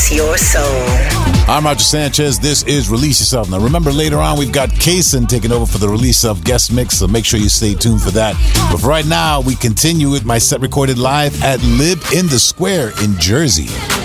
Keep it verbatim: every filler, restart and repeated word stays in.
Release Your Soul. I'm Roger Sanchez. This is Release Yourself. Now, remember, later on, we've got Kaysen taking over for the Release Yourself guest mix, so make sure you stay tuned for that. But for right now, we continue with my set recorded live at Lib in the Square in Jersey.